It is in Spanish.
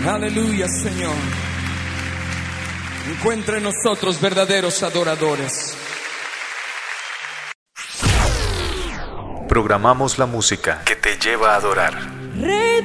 Aleluya, Señor. Encuentra en nosotros verdaderos adoradores. Programamos la música que te lleva a adorar.